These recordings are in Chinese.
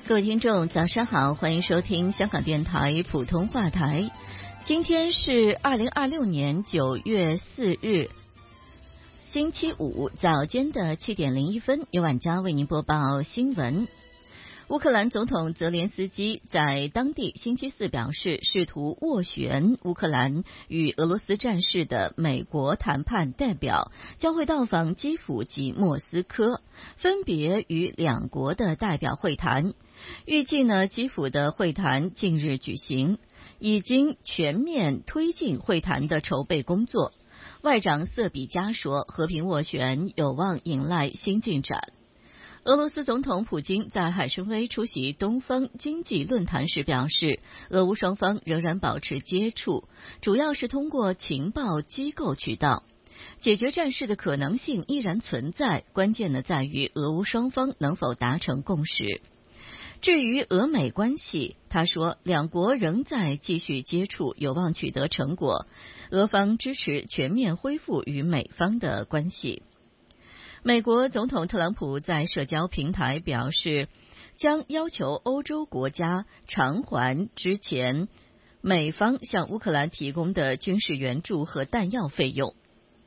各位听众早上好，欢迎收听香港电台普通话台。今天是2026年9月4日星期五早间的7点01分，由晚佳为您播报新闻。乌克兰总统泽连斯基在当地星期四表示，试图斡旋乌克兰与俄罗斯战事的美国谈判代表将会到访基辅及莫斯科，分别与两国的代表会谈。预计基辅的会谈近日举行，已经全面推进会谈的筹备工作。外长瑟比加说，和平斡旋有望迎来新进展。俄罗斯总统普京在海参崴出席东方经济论坛时表示，俄乌双方仍然保持接触，主要是通过情报机构渠道。解决战事的可能性依然存在，关键在于俄乌双方能否达成共识。至于俄美关系，他说两国仍在继续接触，有望取得成果。俄方支持全面恢复与美方的关系。美国总统特朗普在社交平台表示，将要求欧洲国家偿还之前美方向乌克兰提供的军事援助和弹药费用。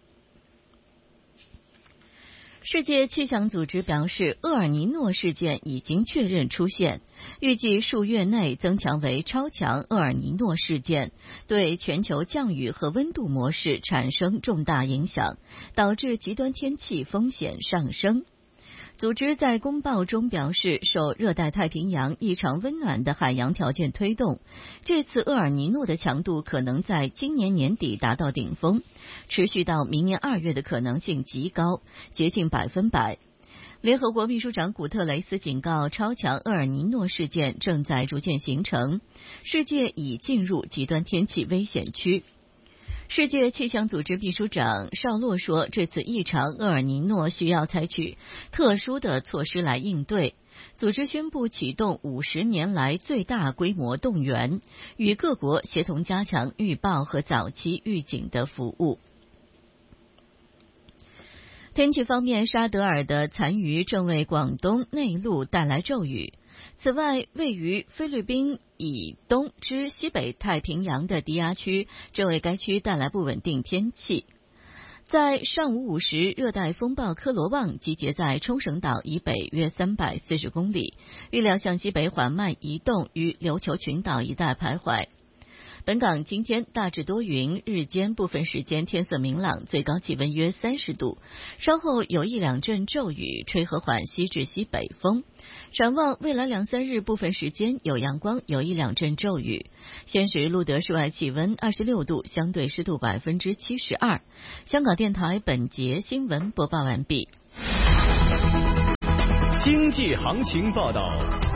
世界气象组织表示，厄尔尼诺事件已经确认出现，预计数月内增强为超强厄尔尼诺事件，对全球降雨和温度模式产生重大影响，导致极端天气风险上升。组织在公报中表示，受热带太平洋异常温暖的海洋条件推动，这次厄尔尼诺的强度可能在今年年底达到顶峰，持续到明年2月的可能性极高，接近100%。联合国秘书长古特雷斯警告，超强厄尔尼诺事件正在逐渐形成，世界已进入极端天气危险区。世界气象组织秘书长绍洛说，这次异常厄尔尼诺需要采取特殊的措施来应对。组织宣布启动50年来最大规模动员，与各国协同加强预报和早期预警的服务。天气方面，沙德尔的残余正为广东内陆带来骤雨。此外，位于菲律宾以东之西北太平洋的低压区正为该区带来不稳定天气。在上午5时，热带风暴科罗旺集结在冲绳岛以北约340公里，预料向西北缓慢移动，于琉球群岛一带徘徊。本港今天大致多云，日间部分时间天色明朗，最高气温约30度，稍后有1、2阵骤雨，吹和缓西至西北风。展望未来2、3日，部分时间有阳光，有1、2阵骤雨。现时录得室外气温26度，相对湿度72%。香港电台本节新闻播报完毕。 经济行情报道。